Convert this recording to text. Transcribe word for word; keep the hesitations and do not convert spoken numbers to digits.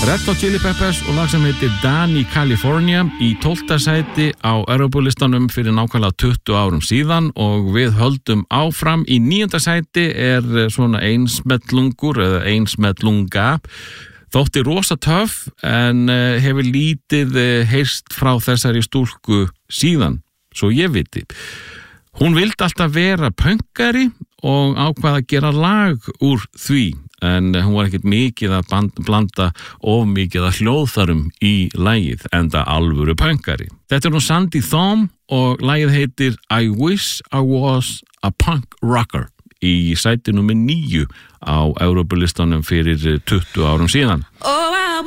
Red Hot Chili Peppers og lag sem heitir Danny California í tólfta sæti á Evrópulistanum fyrir nákvæmlega tuttugu árum síðan og við höldum áfram. Í níunda sæti er svona einsmellungur eða einsmellunga. Þótti rosa töff en hefur lítið heyrst frá þessari stúlku síðan, svo ég viti. Hún vildi alltaf vera pönkari og ákvað að gera lag úr því. En hún var ekkert mikið að blanda of mikið að hljóðfærum í lagið, enda alvöru pönkari. Þetta er nú Sandy Thom og lagið heitir I Wish I Was a Punk Rocker í sæti númer níu á Evrópulistanum fyrir tuttugu árum síðan.